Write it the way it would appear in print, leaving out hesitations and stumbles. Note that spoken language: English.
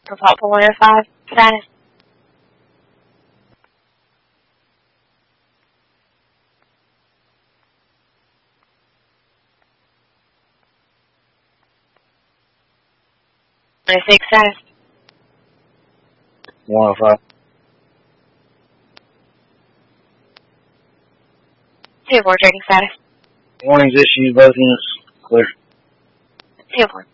Default 105, status. Six status. 105. 2-4 trading status. Warnings issued, both units clear. 2-4.